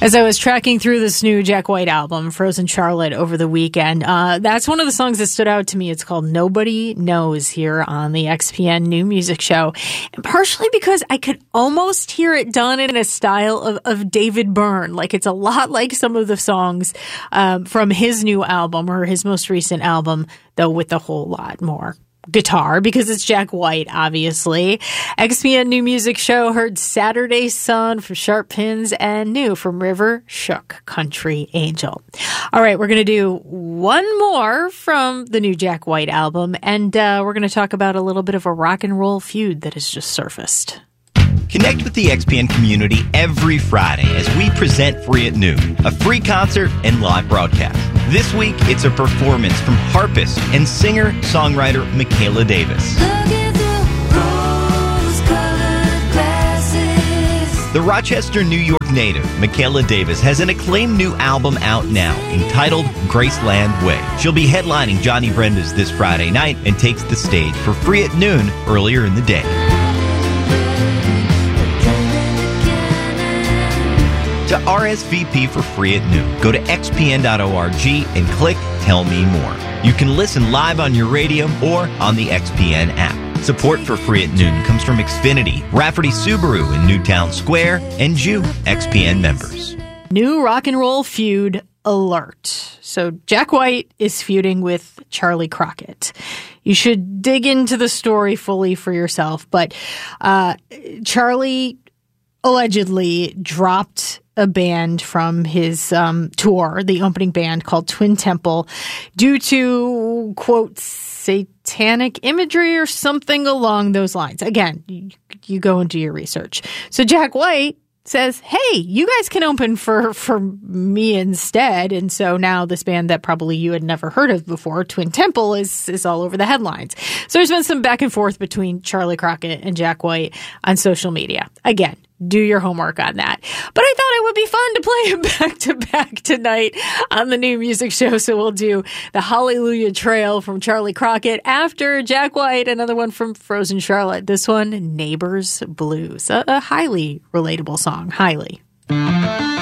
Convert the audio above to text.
As I was tracking through this new Jack White album, Frozen Charlotte, over the weekend, that's one of the songs that stood out to me. It's called Nobody Knows here on the XPN New Music Show. And partially because I could almost hear it done in a style of David Byrne. Like, it's a lot like some of the songs from his new album or his most recent album, though with a whole lot more guitar, because it's Jack White, obviously. XPN New Music Show heard Saturday Sun from Sharp Pins and New from River Shook, Country Angel. All right, we're going to do one more from the new Jack White album, and we're going to talk about a little bit of a rock and roll feud that has just surfaced. Connect with the XPN community every Friday as we present Free at Noon, a free concert and live broadcast. This week, it's a performance from harpist and singer-songwriter Michaela Davis. The Rochester, New York native, Michaela Davis, has an acclaimed new album out now entitled Graceland Way. She'll be headlining Johnny Brenda's this Friday night and takes the stage for Free at Noon earlier in the day. To RSVP for Free at Noon, go to xpn.org and click Tell Me More. You can listen live on your radio or on the XPN app. Support for Free at Noon comes from Xfinity, Rafferty Subaru in Newtown Square, and you, XPN members. New rock and roll feud alert. So Jack White is feuding with Charlie Crockett. You should dig into the story fully for yourself, but Charlie allegedly dropped a band from his tour, the opening band called Twin Temple, due to, quote, satanic imagery or something along those lines. Again, you go and do your research. So Jack White says, hey, you guys can open for me instead. And so now this band that probably you had never heard of before, Twin Temple, is all over the headlines. So there's been some back and forth between Charlie Crockett and Jack White on social media. Again, do your homework on that. But I thought it would be fun to play it back-to-back tonight on the New Music Show. So we'll do the Hallelujah Trail from Charlie Crockett after Jack White, another one from Frozen Charlotte. This one, Neighbors Blues, a highly relatable song, highly.